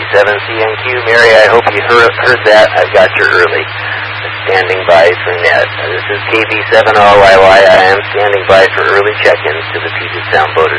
KB7CNQ. Mary, I hope you heard that. I've got you early. Standing by for Ned. This is KB7RYY. I am standing by for early check-ins to the Puget Sound Boaters